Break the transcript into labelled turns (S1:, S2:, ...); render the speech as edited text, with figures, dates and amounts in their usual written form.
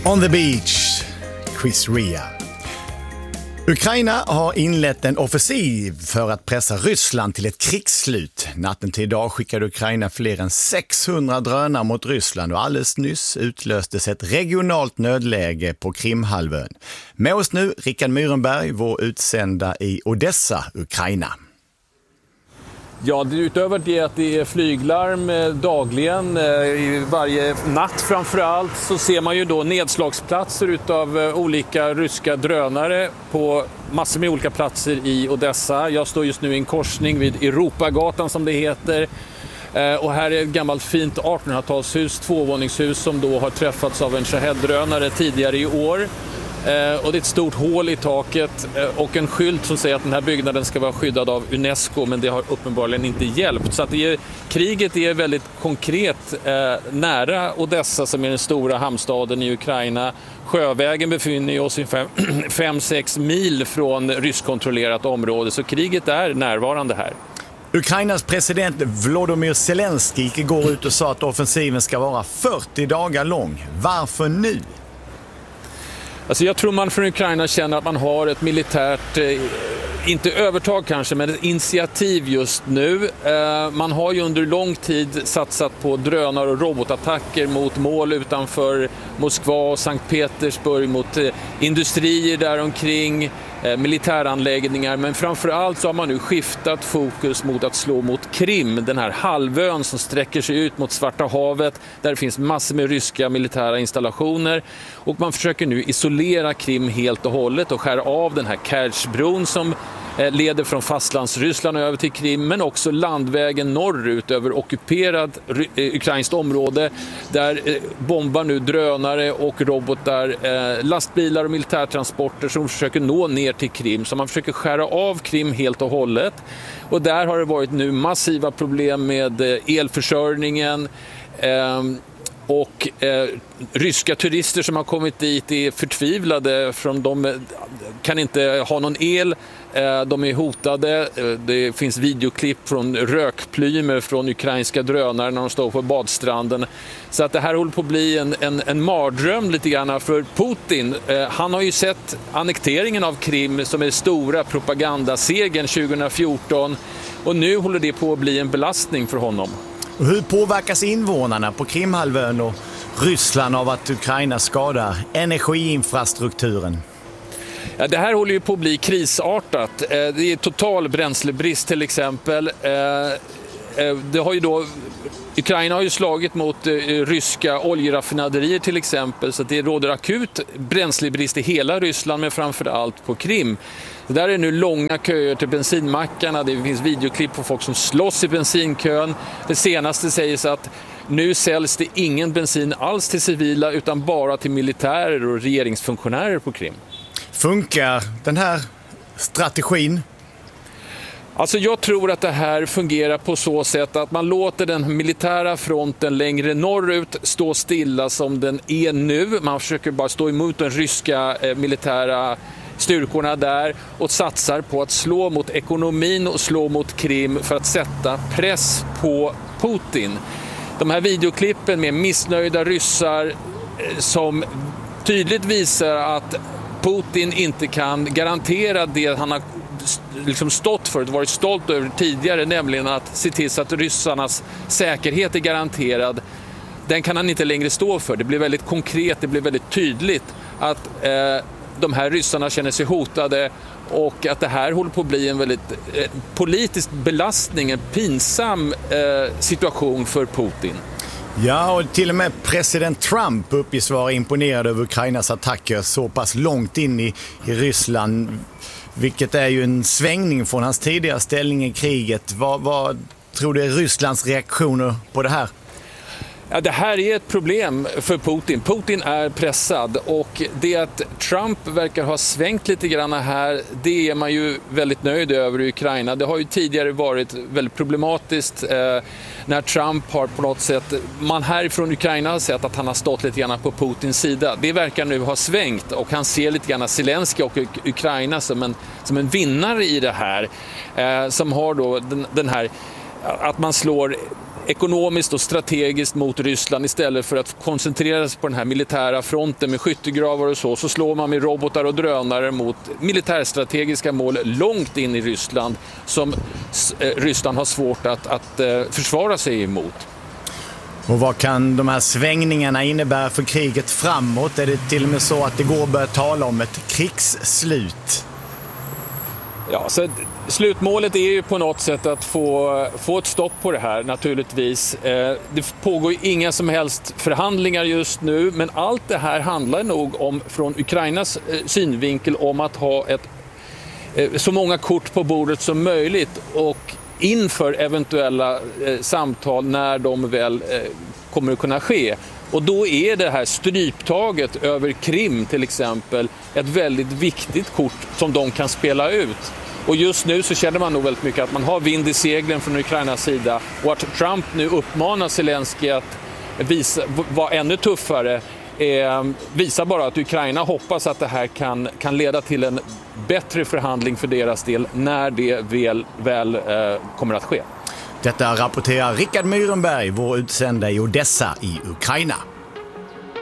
S1: On the beach, Chris Rea. Ukraina har inlett en offensiv för att pressa Ryssland till ett krigsslut. Natten till idag skickade Ukraina fler än 600 drönare mot Ryssland och alldeles nyss utlöstes ett regionalt nödläge på Krimhalvön. Med oss nu Rickard Myrenberg, vår utsända i Odessa, Ukraina.
S2: Ja, utöver det att det är flyglarm dagligen, varje natt framförallt, så ser man ju då nedslagsplatser utav olika ryska drönare på massor med olika platser i Odessa. Jag står just nu i en korsning vid Europagatan som det heter. Och här är ett gammalt fint 1800-talshus, tvåvåningshus som då har träffats av en Shahed-drönare tidigare i år. Och det är ett stort hål i taket och en skylt som säger att den här byggnaden ska vara skyddad av UNESCO, men det har uppenbarligen inte hjälpt. Så att kriget är väldigt konkret nära Odessa som är den stora hamnstaden i Ukraina. Sjövägen befinner oss ungefär 5-6 mil från ryskkontrollerat område, så kriget är närvarande här.
S1: Ukrainas president Volodymyr Zelensky gick igår ut och sa att offensiven ska vara 40 dagar lång. Varför nu?
S2: Alltså jag tror man från Ukraina känner att man har ett militärt, inte övertag kanske, men ett initiativ just nu. Man har ju under lång tid satsat på drönar och robotattacker mot mål utanför Moskva och Sankt Petersburg, mot industrier där omkring, militäranläggningar. Men framförallt så har man nu skiftat fokus mot att slå mot Krim, den här halvön som sträcker sig ut mot Svarta havet, där det finns massor med ryska militära installationer. Och man försöker nu isolera Krim helt och hållet och skära av den här Kertjbron som leder från fastlandsryssland över till Krim, men också landvägen norrut över ockuperad ukrainskt område. Där bombar nu drönare och robotar lastbilar och militärtransporter som försöker nå ner till Krim. Så man försöker skära av Krim helt och hållet. Och där har det varit nu massiva problem med elförsörjningen. Och ryska turister som har kommit dit är förtvivlade, för de kan inte ha någon el, de är hotade. Det finns videoklipp från rökplymer från ukrainska drönare när de står på badstranden. Så att det här håller på att bli en mardröm lite grann för Putin. Han har ju sett annekteringen av Krim som är stora propagandasegern 2014, och nu håller det på att bli en belastning för honom.
S1: Hur påverkas invånarna på Krimhalvön och Ryssland av att Ukraina skadar energiinfrastrukturen?
S2: Ja, det här håller ju på att bli krisartat. Det är total bränslebrist till exempel. Det har ju då, Ukraina har ju slagit mot ryska oljeraffinaderier till exempel, så att det råder akut bränslebrist i hela Ryssland, men framförallt på Krim. Där är nu långa köer till bensinmackarna, det finns videoklipp på folk som slåss i bensinkön. Det senaste sägs att nu säljs det ingen bensin alls till civila utan bara till militärer och regeringsfunktionärer på Krim.
S1: Funkar den här strategin?
S2: Alltså jag tror att det här fungerar på så sätt att man låter den militära fronten längre norrut stå stilla som den är nu. Man försöker bara stå emot de ryska militära styrkorna där och satsar på att slå mot ekonomin och slå mot Krim för att sätta press på Putin. De här videoklippen med missnöjda ryssar som tydligt visar att Putin inte kan garantera det han har liksom stått för, varit stolt över tidigare, nämligen att se till så att ryssarnas säkerhet är garanterad. Den kan han inte längre stå för. Det blir väldigt konkret, det blir väldigt tydligt att de här ryssarna känner sig hotade, och att det här håller på att bli en väldigt politisk belastning, en pinsam situation för Putin.
S1: Ja, och till och med president Trump uppges vara imponerad över Ukrainas attacker så pass långt in i Ryssland, vilket är ju en svängning från hans tidigare ställning i kriget. Vad tror du är Rysslands reaktioner på det här?
S2: Ja, det här är ett problem för Putin. Putin är pressad, och det att Trump verkar ha svängt lite grann här, det är man ju väldigt nöjd över i Ukraina. Det har ju tidigare varit väldigt problematiskt när Trump har på något sätt, man härifrån Ukraina har sett att han har stått lite grann på Putins sida. Det verkar nu ha svängt, och han ser lite grann Zelensky och Ukraina som en vinnare i det här, som har då den här att man slår ekonomiskt och strategiskt mot Ryssland istället för att koncentrera sig på den här militära fronten med skyttegravar och så slår man med robotar och drönare mot militärstrategiska mål långt in i Ryssland som Ryssland har svårt att försvara sig emot.
S1: Och vad kan de här svängningarna innebära för kriget framåt? Är det till och med så att det går att börja tala om ett krigsslut?
S2: Ja, så slutmålet är ju på något sätt att få ett stopp på det här naturligtvis. Det pågår inga som helst förhandlingar just nu, men allt det här handlar nog om, från Ukrainas synvinkel, om att ha så många kort på bordet som möjligt och inför eventuella samtal när de väl kommer att kunna ske. Och då är det här stryptaget över Krim till exempel ett väldigt viktigt kort som de kan spela ut. Och just nu så känner man nog väldigt mycket att man har vind i seglen från Ukrainas sida och att Trump nu uppmanar Zelensky att vara ännu tuffare visar bara att Ukraina hoppas att det här kan leda till en bättre förhandling för deras del när det väl kommer att ske.
S1: Detta rapporterar Rickard Myrenberg, vår utsända i Odessa i Ukraina.